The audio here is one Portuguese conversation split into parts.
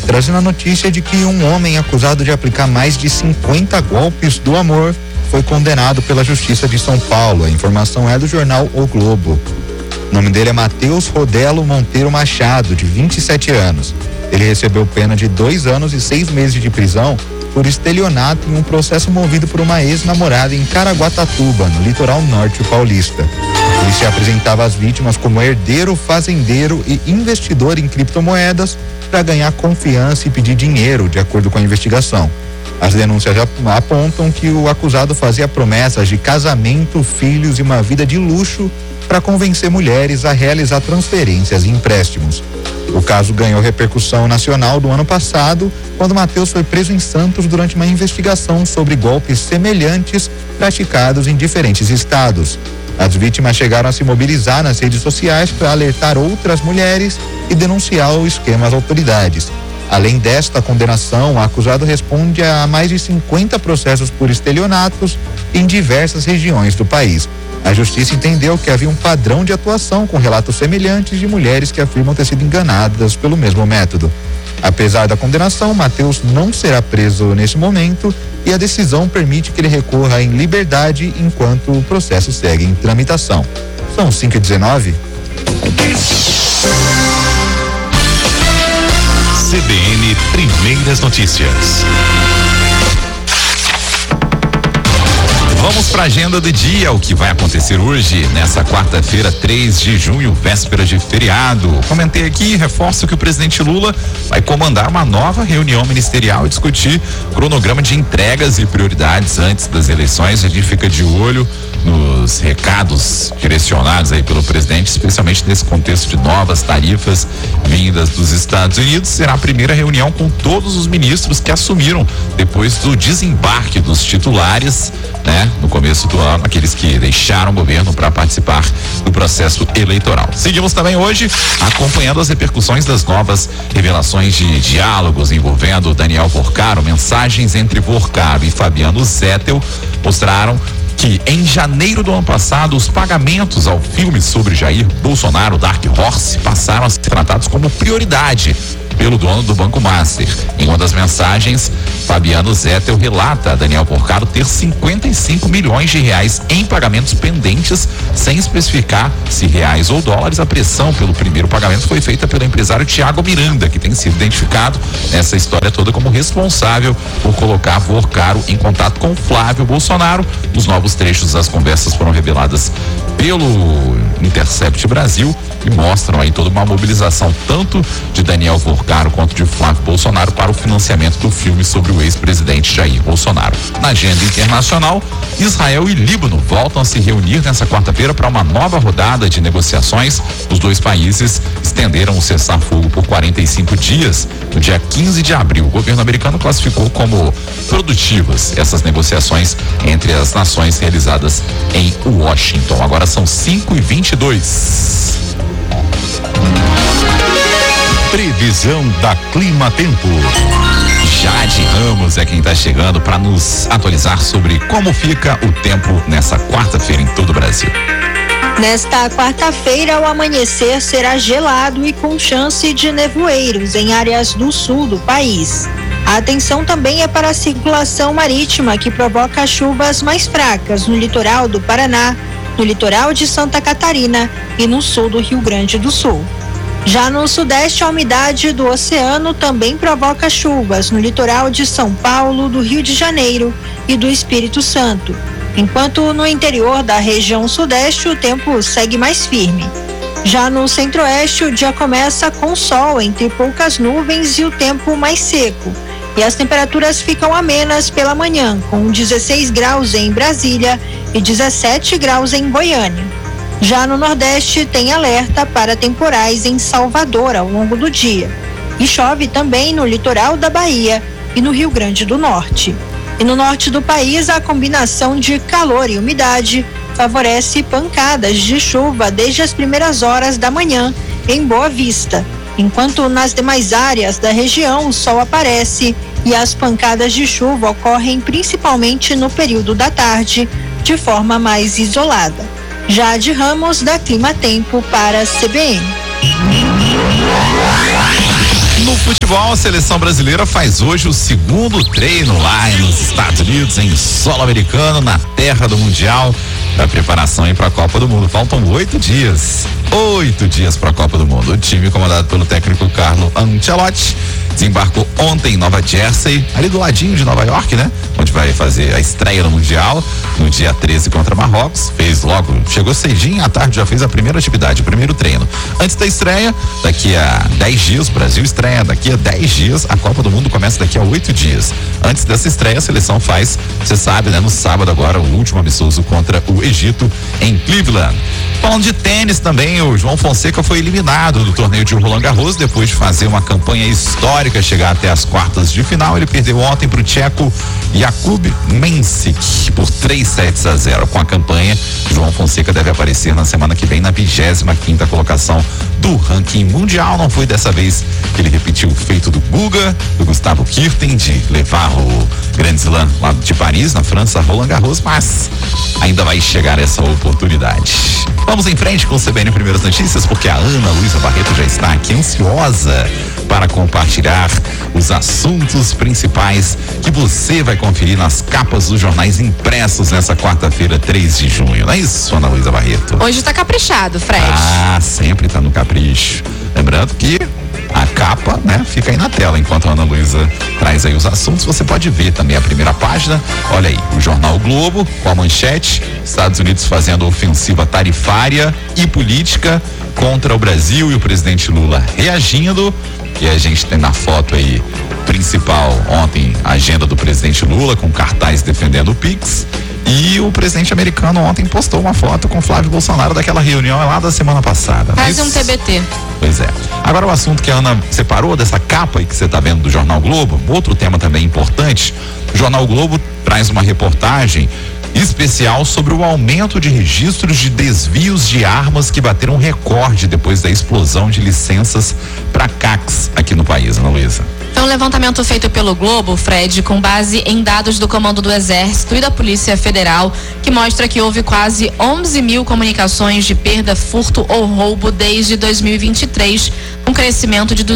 trazendo a notícia de que um homem acusado de aplicar mais de 50 golpes do amor foi condenado pela Justiça de São Paulo. A informação é do jornal O Globo. O nome dele é Matheus Rodelo Monteiro Machado, de 27 anos. Ele recebeu pena de 2 anos e 6 meses de prisão por estelionato em um processo movido por uma ex-namorada em Caraguatatuba, no litoral norte paulista. Ele se apresentava às vítimas como herdeiro, fazendeiro e investidor em criptomoedas para ganhar confiança e pedir dinheiro, de acordo com a investigação. As denúncias já apontam que o acusado fazia promessas de casamento, filhos e uma vida de luxo para convencer mulheres a realizar transferências e empréstimos. O caso ganhou repercussão nacional do ano passado, quando Matheus foi preso em Santos durante uma investigação sobre golpes semelhantes praticados em diferentes estados. As vítimas chegaram a se mobilizar nas redes sociais para alertar outras mulheres e denunciar o esquema às autoridades. Além desta condenação, o acusado responde a mais de 50 processos por estelionatos em diversas regiões do país. A justiça entendeu que havia um padrão de atuação com relatos semelhantes de mulheres que afirmam ter sido enganadas pelo mesmo método. Apesar da condenação, Matheus não será preso nesse momento e a decisão permite que ele recorra em liberdade enquanto o processo segue em tramitação. São 5h19. CBN Primeiras Notícias. Vamos para a agenda do dia, o que vai acontecer hoje, nessa quarta-feira, 3 de junho, véspera de feriado. Comentei aqui e reforço que o presidente Lula vai comandar uma nova reunião ministerial e discutir cronograma de entregas e prioridades antes das eleições. A gente fica de olho nos recados direcionados aí pelo presidente, especialmente nesse contexto de novas tarifas vindas dos Estados Unidos. Será a primeira reunião com todos os ministros que assumiram depois do desembarque dos titulares, né, no começo do ano, aqueles que deixaram o governo para participar do processo eleitoral. Seguimos também hoje acompanhando as repercussões das novas revelações de diálogos envolvendo Daniel Porcaro. Mensagens entre Porcaro e Fabiano Zettel mostraram que em janeiro do ano passado os pagamentos ao filme sobre Jair Bolsonaro, Dark Horse, passaram a ser tratados como prioridade pelo dono do Banco Master. Em uma das mensagens, Fabiano Zettel relata a Daniel Porcaro ter 55 milhões de reais em pagamentos pendentes, sem especificar se reais ou dólares. A pressão pelo primeiro pagamento foi feita pelo empresário Tiago Miranda, que tem sido identificado nessa história toda como responsável por colocar Porcaro em contato com Flávio Bolsonaro. Os novos trechos das conversas foram reveladas pelo Intercept Brasil e mostram aí toda uma mobilização tanto de Daniel Porcaro quanto de Flávio Bolsonaro para o financiamento do filme sobre o ex-presidente Jair Bolsonaro. Na agenda internacional, Israel e Líbano voltam a se reunir nessa quarta-feira para uma nova rodada de negociações. Os dois países estenderam o cessar-fogo por 45 dias. No dia 15 de abril, o governo americano classificou como produtivas essas negociações entre as nações realizadas em Washington. Agora são 5h22. Previsão da Clima Tempo. Jade Ramos é quem está chegando para nos atualizar sobre como fica o tempo nessa quarta-feira em todo o Brasil. Nesta quarta-feira, o amanhecer será gelado e com chance de nevoeiros em áreas do sul do país. A atenção também é para a circulação marítima, que provoca chuvas mais fracas no litoral do Paraná, no litoral de Santa Catarina e no sul do Rio Grande do Sul. Já no sudeste, a umidade do oceano também provoca chuvas no litoral de São Paulo, do Rio de Janeiro e do Espírito Santo, enquanto no interior da região sudeste o tempo segue mais firme. Já no centro-oeste, o dia começa com sol entre poucas nuvens e o tempo mais seco, e as temperaturas ficam amenas pela manhã, com 16 graus em Brasília e 17 graus em Goiânia. Já no Nordeste, tem alerta para temporais em Salvador ao longo do dia. E chove também no litoral da Bahia e no Rio Grande do Norte. E no norte do país, a combinação de calor e umidade favorece pancadas de chuva desde as primeiras horas da manhã em Boa Vista, enquanto nas demais áreas da região o sol aparece e as pancadas de chuva ocorrem principalmente no período da tarde, de forma mais isolada. Jade Ramos, da Clima Tempo, para a CBN. No futebol, a seleção brasileira faz hoje o segundo treino lá nos Estados Unidos, em solo americano, na terra do Mundial, da preparação aí para a Copa do Mundo. Faltam 8 dias. 8 dias para a Copa do Mundo. O time comandado pelo técnico Carlo Ancelotti desembarcou ontem em Nova Jersey, ali do ladinho de Nova York, né? Onde vai fazer a estreia no Mundial, no dia 13 contra Marrocos. Chegou cedinho à tarde, já fez a primeira atividade, o primeiro treino. Antes da estreia, daqui a 10 dias, o Brasil estreia daqui a 10 dias, a Copa do Mundo começa daqui a 8 dias. Antes dessa estreia, a seleção faz, você sabe, né? No sábado agora, o último amistoso contra o Egito, em Cleveland. Falando de tênis também, o João Fonseca foi eliminado do torneio de Roland Garros depois de fazer uma campanha histórica, chegar até as quartas de final. Ele perdeu ontem para o tcheco Jakub Mensik por 3-0. Com a campanha, João Fonseca deve aparecer na semana que vem na 25ª colocação do ranking mundial. Não foi dessa vez que ele repetiu o feito do Guga, do Gustavo Kirten, de levar o Grand Slam lá de Paris, na França, Roland Garros, mas ainda vai chegar essa oportunidade. Vamos em frente com o CBN Primeiras Notícias, porque a Ana Luísa Barreto já está aqui ansiosa para compartilhar os assuntos principais que você vai conferir nas capas dos jornais impressos nessa quarta-feira, 3 de junho. Não é isso, Ana Luísa Barreto? Hoje tá caprichado, Fred. Ah, sempre tá no capricho. Lembrando que a capa, né, fica aí na tela enquanto a Ana Luísa traz aí os assuntos. Você pode ver também a primeira página. Olha aí, o jornal o Globo com a manchete: Estados Unidos fazendo ofensiva tarifária e política contra o Brasil, e o presidente Lula reagindo. E a gente tem na foto aí principal ontem a agenda do presidente Lula com cartaz defendendo o Pix. E o presidente americano ontem postou uma foto com Flávio Bolsonaro daquela reunião lá da semana passada. Quase um TBT. Pois é. Agora o assunto que a Ana separou dessa capa aí que você está vendo do Jornal Globo, outro tema também importante. O Jornal Globo traz uma reportagem especial sobre o aumento de registros de desvios de armas que bateram recorde depois da explosão de licenças para CACs aqui no país, Ana Luísa. Então, um levantamento feito pelo Globo, Fred, com base em dados do Comando do Exército e da Polícia Federal, que mostra que houve quase 11 mil comunicações de perda, furto ou roubo desde 2023, um crescimento de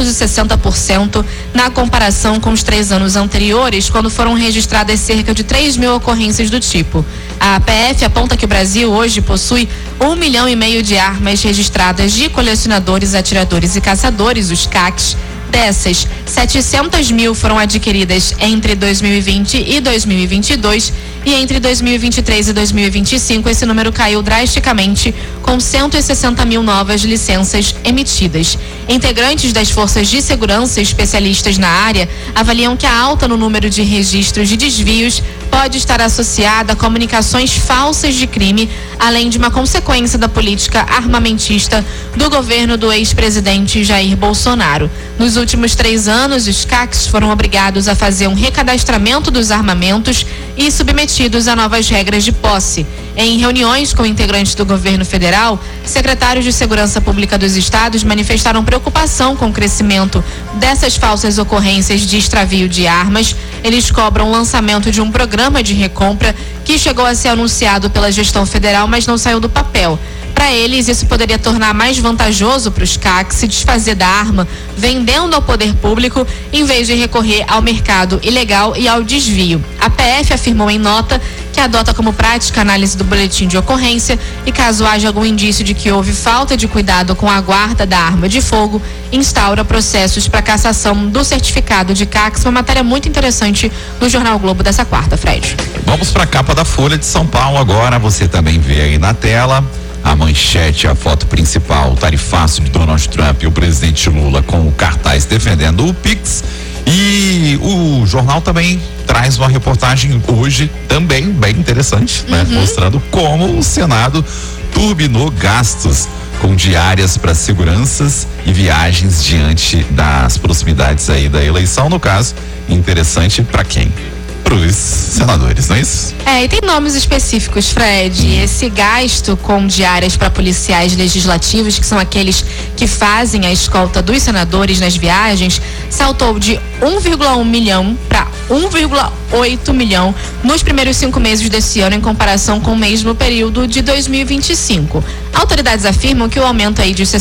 260% na comparação com os 3 anos anteriores, quando foram registradas cerca de 3 mil ocorrências do tipo. A PF aponta que o Brasil hoje possui 1,5 milhão de armas registradas de colecionadores, atiradores e caçadores, os CACs. Dessas, 700 mil foram adquiridas entre 2020 e 2022, e entre 2023 e 2025 esse número caiu drasticamente, com 160 mil novas licenças emitidas. Integrantes das forças de segurança e especialistas na área avaliam que a alta no número de registros de desvios pode estar associada a comunicações falsas de crime, além de uma consequência da política armamentista do governo do ex-presidente Jair Bolsonaro. Nos últimos 3 anos, os CACs foram obrigados a fazer um recadastramento dos armamentos e submetidos a novas regras de posse. Em reuniões com integrantes do governo federal, secretários de Segurança Pública dos estados manifestaram preocupação com o crescimento dessas falsas ocorrências de extravio de armas. Eles cobram o lançamento de um programa de recompra que chegou a ser anunciado pela gestão federal, mas não saiu do papel. Para eles, isso poderia tornar mais vantajoso para os CACs se desfazer da arma vendendo ao poder público, em vez de recorrer ao mercado ilegal e ao desvio. A PF afirmou em nota que adota como prática a análise do boletim de ocorrência e, caso haja algum indício de que houve falta de cuidado com a guarda da arma de fogo, instaura processos para cassação do certificado de CACs. Uma matéria muito interessante no Jornal Globo dessa quarta, Fred. Vamos para a capa da Folha de São Paulo agora. Você também vê aí na tela a manchete, a foto principal, o tarifaço de Donald Trump e o presidente Lula com o cartaz defendendo o Pix. E o jornal também traz uma reportagem hoje também bem interessante, né? Mostrando como o Senado turbinou gastos com diárias para seguranças e viagens diante das proximidades aí da eleição. No caso, interessante para quem? Para os senadores, não é isso? E tem nomes específicos, Fred. Esse gasto com diárias para policiais legislativos, que são aqueles que fazem a escolta dos senadores nas viagens, saltou de 1,1 milhão para 1,8 milhão nos primeiros 5 meses desse ano, em comparação com o mesmo período de 2025. Autoridades afirmam que o aumento aí de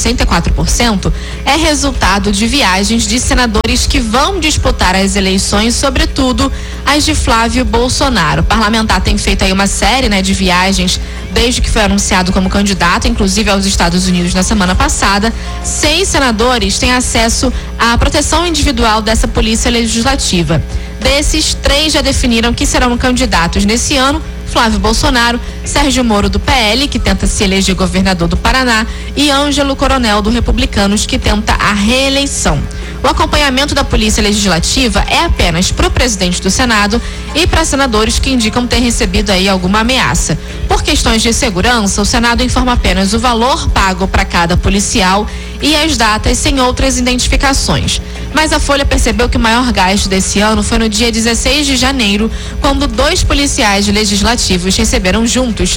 64% é resultado de viagens de senadores que vão disputar as eleições, sobretudo as de Flávio Bolsonaro. O parlamentar tem feito aí uma série, de viagens desde que foi anunciado como candidato, inclusive aos Estados Unidos na semana passada. 6 senadores têm acesso à proteção individual dessa polícia legislativa. Desses, 3 já definiram que serão candidatos nesse ano: Flávio Bolsonaro, Sérgio Moro do PL, que tenta se eleger governador do Paraná, e Ângelo Coronel do Republicanos, que tenta a reeleição. O acompanhamento da Polícia Legislativa é apenas para o presidente do Senado e para senadores que indicam ter recebido aí alguma ameaça. Por questões de segurança, o Senado informa apenas o valor pago para cada policial e as datas, sem outras identificações. Mas a Folha percebeu que o maior gasto desse ano foi no dia 16 de janeiro, quando 2 policiais legislativos receberam juntos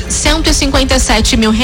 R$157 mil.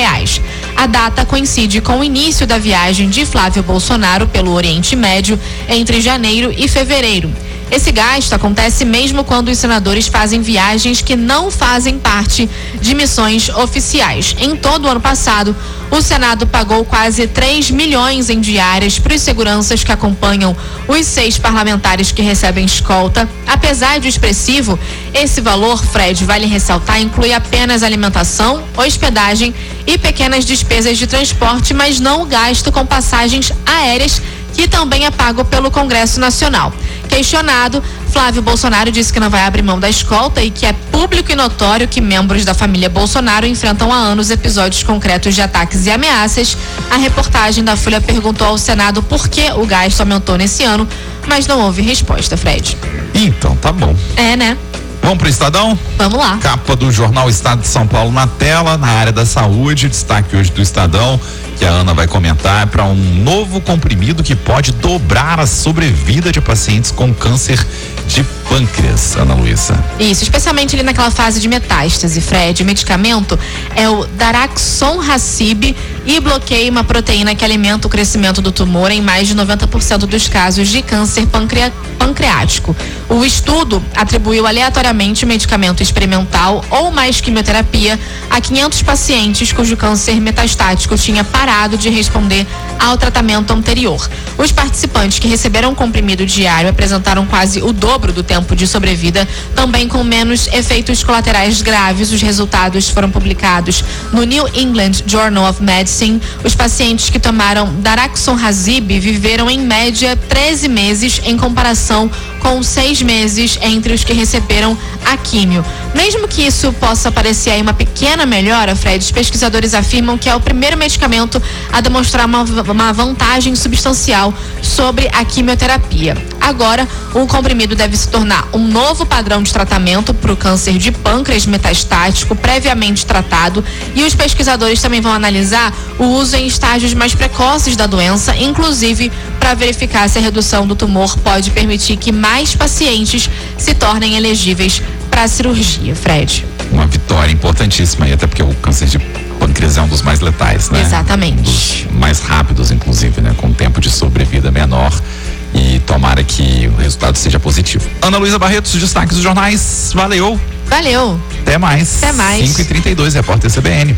A data coincide com o início da viagem de Flávio Bolsonaro pelo Oriente Médio entre janeiro e fevereiro. Esse gasto acontece mesmo quando os senadores fazem viagens que não fazem parte de missões oficiais. Em todo o ano passado, o Senado pagou quase 3 milhões em diárias para os seguranças que acompanham os 6 parlamentares que recebem escolta. Apesar de expressivo, esse valor, Fred, vale ressaltar, inclui apenas alimentação, hospedagem e pequenas despesas de transporte, mas não o gasto com passagens aéreas, que também é pago pelo Congresso Nacional. Questionado, Flávio Bolsonaro disse que não vai abrir mão da escolta e que é público e notório que membros da família Bolsonaro enfrentam há anos episódios concretos de ataques e ameaças. A reportagem da Folha perguntou ao Senado por que o gasto aumentou nesse ano, mas não houve resposta, Fred. Então, tá bom. É, né? Vamos pro Estadão? Vamos lá. Capa do jornal Estado de São Paulo na tela, na área da saúde. Destaque hoje do Estadão, que a Ana vai comentar, para um novo comprimido que pode dobrar a sobrevida de pacientes com câncer de pâncreas. Ana Luísa. Isso, especialmente ali naquela fase de metástase, Fred. O medicamento é o Daraxonrasib e bloqueia uma proteína que alimenta o crescimento do tumor em mais de 90% dos casos de câncer pancreático. O estudo atribuiu aleatoriamente o medicamento experimental ou mais quimioterapia a 500 pacientes cujo câncer metastático tinha parado de responder ao tratamento anterior. Os participantes que receberam um comprimido diário apresentaram quase o dobro do tempo de sobrevida, também com menos efeitos colaterais graves. Os resultados foram publicados no New England Journal of Medicine. Os pacientes que tomaram Daraxonrasib viveram em média 13 meses, em comparação com 6 meses entre os que receberam a químio. Mesmo que isso possa parecer aí uma pequena melhora, Fred, os pesquisadores afirmam que é o primeiro medicamento a demonstrar uma vantagem substancial sobre a quimioterapia. Agora, o comprimido deve se tornar um novo padrão de tratamento para o câncer de pâncreas metastático previamente tratado, e os pesquisadores também vão analisar o uso em estágios mais precoces da doença, inclusive para verificar se a redução do tumor pode permitir que mais pacientes se tornem elegíveis para a cirurgia, Fred. Uma vitória importantíssima, e até porque o câncer de pâncreas é um dos mais letais, né? Exatamente. Um dos mais rápidos, inclusive, né? Com tempo de sobrevida menor. E tomara que o resultado seja positivo. Ana Luísa Barreto, os destaques dos jornais. Valeu. Valeu. Até mais. Até mais. 5h32, repórter CBN.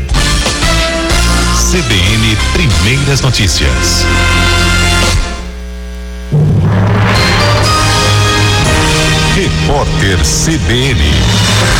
CBN Primeiras Notícias. Repórter CBN.